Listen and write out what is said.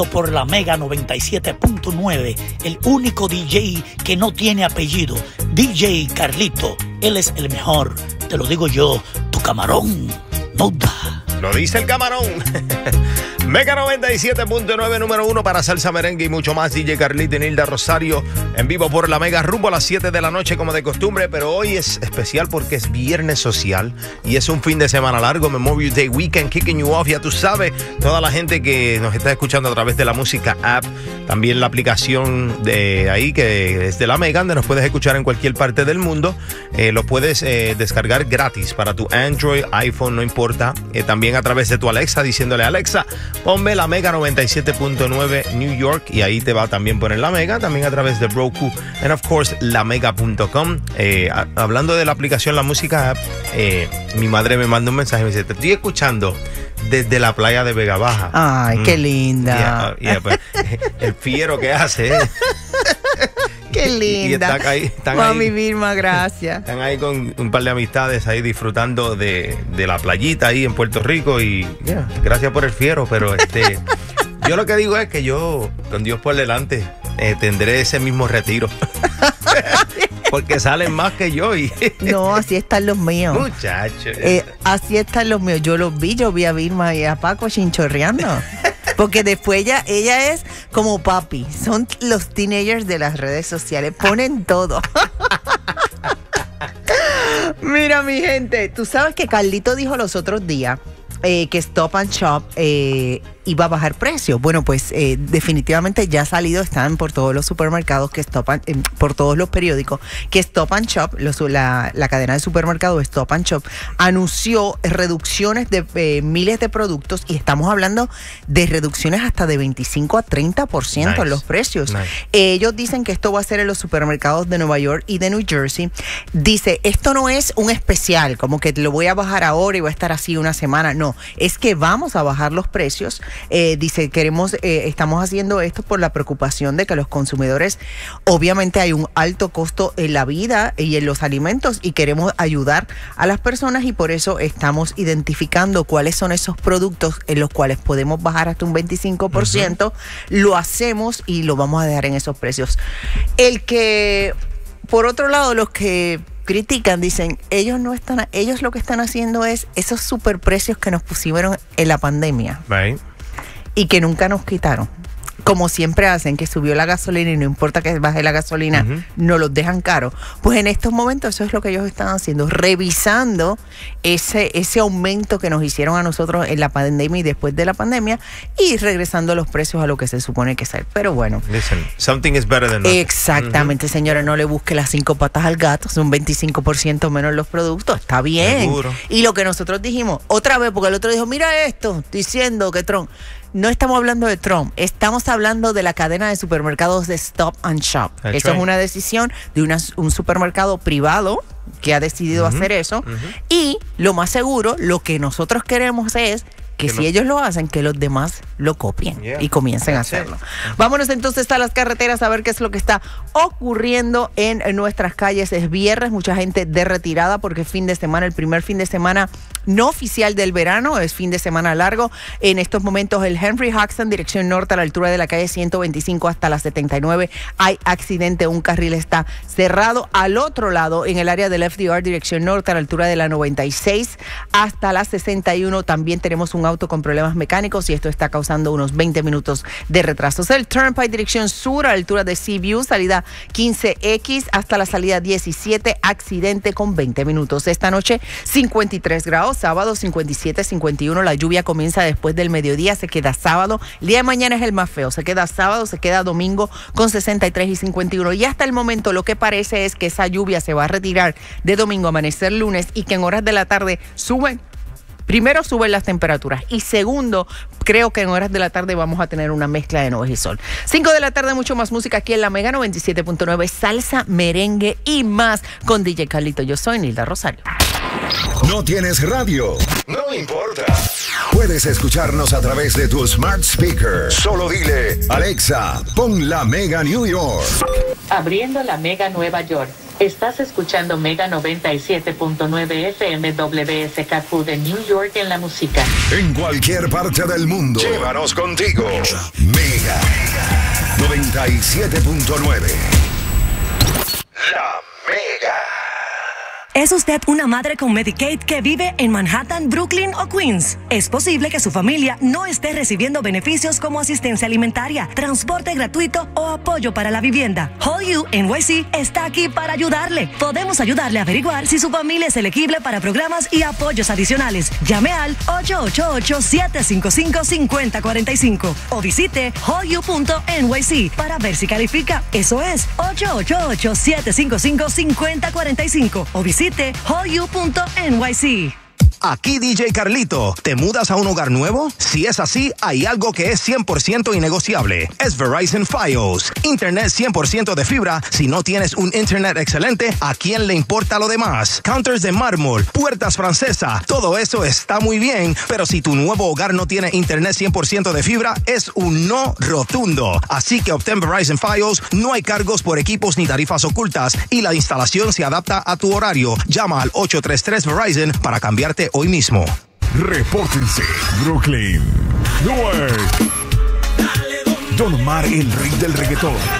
Por la Mega 97.9, el único DJ que no tiene apellido, DJ Carlito. Él es el mejor, te lo digo yo, tu camarón no da. Lo dice el camarón. Mega 97.9, número 1 para salsa, merengue y mucho más. DJ Carlito y Nilda Rosario en vivo por la Mega, rumbo a las 7 de la noche como de costumbre. Pero hoy es especial porque es viernes social y es un fin de semana largo, Memorial Day Weekend, kicking you off. Ya tú sabes, toda la gente que nos está escuchando a través de la música app, también la aplicación de ahí que es de la Mega, donde nos puedes escuchar en cualquier parte del mundo. Lo puedes descargar gratis para tu Android, iPhone, no importa. También a través de tu Alexa, diciéndole Alexa, ponme la Mega 97.9 New York, y ahí te va a también poner la Mega, también a través de Roku, and of course lamega.com. Hablando de la aplicación La Música App, mi madre me manda un mensaje y me dice, te estoy escuchando desde la playa de Vega Baja. Ay, qué linda. Pues, el fiero que hace, Qué linda. Y están Mami ahí, Vilma, gracias. Están ahí con un par de amistades ahí disfrutando de la playita ahí en Puerto Rico y gracias por el fiero, pero yo lo que digo es que yo, con Dios por delante, tendré ese mismo retiro. Porque salen más que yo. No, así están los míos. Muchachos. Así están los míos. Yo vi a Vilma y a Paco chinchorreando. Porque después ella es como papi. Son los teenagers de las redes sociales. Ponen todo. Mira, mi gente, tú sabes que Carlito dijo los otros días que Stop and Shop iba a bajar precios. Bueno, pues definitivamente ya ha salido, están por todos los supermercados, por todos los periódicos, que Stop and Shop, la cadena de supermercados Stop and Shop, anunció reducciones de miles de productos, y estamos hablando de reducciones hasta de 25 a 30% en los precios. Ellos dicen que esto va a ser en los supermercados de Nueva York y de New Jersey. Dice, esto no es un especial, como que lo voy a bajar ahora y va a estar así una semana. No, es que vamos a bajar los precios. Dice, estamos haciendo esto por la preocupación de que los consumidores, obviamente hay un alto costo en la vida y en los alimentos, y queremos ayudar a las personas, y por eso estamos identificando cuáles son esos productos en los cuales podemos bajar hasta un 25%. Lo hacemos y lo vamos a dejar en esos precios. Por otro lado, los que critican, dicen, ellos lo que están haciendo es esos superprecios que nos pusieron en la pandemia. Right. Y que nunca nos quitaron. Como siempre hacen, que subió la gasolina y no importa que baje la gasolina, no los dejan caros. Pues en estos momentos eso es lo que ellos están haciendo, revisando ese aumento que nos hicieron a nosotros en la pandemia y después de la pandemia, y regresando los precios a lo que se supone que ser. Pero bueno. Listen, something is better than nothing. Exactamente, señora, no le busque las 5 patas al gato, son 25% menos los productos, está bien. Seguro. Y lo que nosotros dijimos, otra vez, porque el otro dijo, mira esto, diciendo que Trump... No estamos hablando de Trump, estamos hablando de la cadena de supermercados de Stop and Shop. Eso es una decisión de un supermercado privado que ha decidido hacer eso. Y lo más seguro, lo que nosotros queremos es que si ellos lo hacen, que los demás lo copien y comiencen a hacerlo. Vámonos entonces a las carreteras a ver qué es lo que está ocurriendo en nuestras calles. Es viernes, mucha gente de retirada porque fin de semana, el primer fin de semana no oficial del verano, es fin de semana largo. En estos momentos el Henry Hudson, dirección norte, a la altura de la calle 125 hasta la 79, hay accidente, un carril está cerrado. Al otro lado, en el área del FDR, dirección norte, a la altura de la 96 hasta la 61, también tenemos un auto con problemas mecánicos y esto está causando unos 20 minutos de retrasos. El Turnpike, dirección sur, a la altura de Seaview, salida 15X hasta la salida 17, accidente con 20 minutos. Esta noche 53 grados, sábado 57, 51, la lluvia comienza después del mediodía, se queda sábado, el día de mañana es el más feo, se queda sábado, se queda domingo con 63 y 51, y hasta el momento lo que parece es que esa lluvia se va a retirar de domingo a amanecer lunes, y que en horas de la tarde primero suben las temperaturas, y segundo, creo que en horas de la tarde vamos a tener una mezcla de nubes y sol. 5 de la tarde, mucho más música aquí en la Mega 97.9, salsa, merengue y más con DJ Carlito. Yo soy Nilda Rosario. ¿No tienes radio? no importa. Puedes escucharnos a través de tu smart speaker. Solo dile, Alexa, pon la Mega New York. Abriendo la Mega Nueva York. Estás escuchando Mega 97.9 FM WSKQ de New York en la música. En cualquier parte del mundo. Llévanos contigo. Mega 97.9. La Mega. ¿Es usted una madre con Medicaid que vive en Manhattan, Brooklyn o Queens? Es posible que su familia no esté recibiendo beneficios como asistencia alimentaria, transporte gratuito o apoyo para la vivienda. Whole You NYC está aquí para ayudarle. Podemos ayudarle a averiguar si su familia es elegible para programas y apoyos adicionales. Llame al 888-755-5045 o visite wholeyou.nyc para ver si califica. Eso es 888-755-5045 o visite wholeyou.nyc. Aquí DJ Carlito. ¿Te mudas a un hogar nuevo? Si es así, hay algo que es 100% innegociable. Es Verizon Fios. Internet 100% de fibra. Si no tienes un internet excelente, ¿a quién le importa lo demás? Counters de mármol, puertas francesa, todo eso está muy bien, pero si tu nuevo hogar no tiene internet 100% de fibra, es un no rotundo. Así que obtén Verizon Fios. No hay cargos por equipos ni tarifas ocultas y la instalación se adapta a tu horario. Llama al 833 Verizon para cambiarte hoy mismo. Repórtense, Brooklyn, Newark. Don Omar, el rey del reggaetón.